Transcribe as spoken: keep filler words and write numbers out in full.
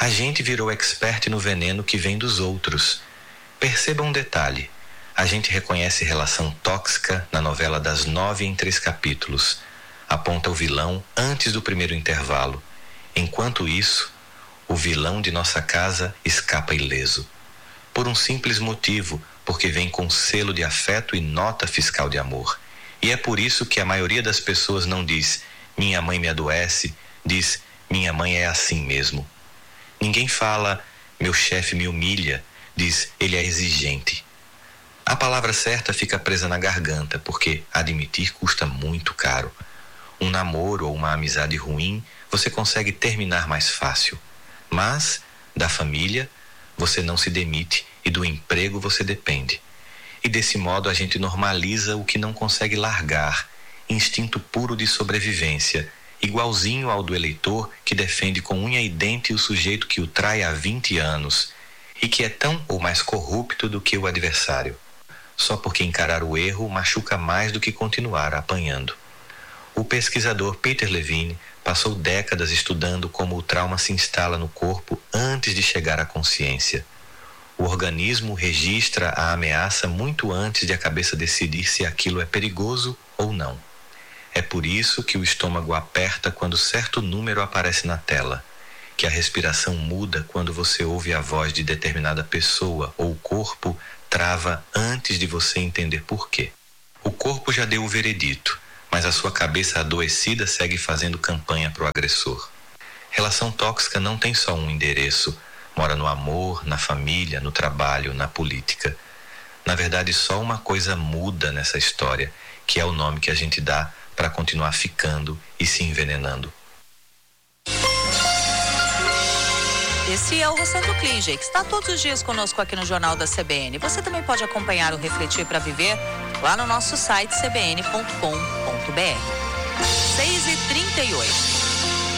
A gente virou expert no veneno que vem dos outros. Perceba um detalhe. A gente reconhece relação tóxica na novela das nove em três capítulos. Aponta o vilão antes do primeiro intervalo. Enquanto isso, o vilão de nossa casa escapa ileso. Por um simples motivo, porque vem com selo de afeto e nota fiscal de amor. E é por isso que a maioria das pessoas não diz, minha mãe me adoece, diz, minha mãe é assim mesmo. Ninguém fala, meu chefe me humilha, diz, ele é exigente. A palavra certa fica presa na garganta, porque admitir custa muito caro. Um namoro ou uma amizade ruim, você consegue terminar mais fácil. Mas, da família, você não se demite e do emprego você depende. E desse modo a gente normaliza o que não consegue largar, instinto puro de sobrevivência, igualzinho ao do eleitor que defende com unha e dente o sujeito que o trai há vinte anos e que é tão ou mais corrupto do que o adversário. Só porque encarar o erro machuca mais do que continuar apanhando. O pesquisador Peter Levine passou décadas estudando como o trauma se instala no corpo antes de chegar à consciência. O organismo registra a ameaça muito antes de a cabeça decidir se aquilo é perigoso ou não. É por isso que o estômago aperta quando certo número aparece na tela, que a respiração muda quando você ouve a voz de determinada pessoa ou o corpo trava antes de você entender por quê. O corpo já deu o veredito, mas a sua cabeça adoecida segue fazendo campanha para o agressor. Relação tóxica não tem só um endereço, mora no amor, na família, no trabalho, na política. Na verdade, só uma coisa muda nessa história, que é o nome que a gente dá para continuar ficando e se envenenando. Esse é o Rossandro Klinger, que está todos os dias conosco aqui no Jornal da C B N. Você também pode acompanhar o Refletir para Viver lá no nosso site c b n ponto com ponto b r. seis e trinta e oito.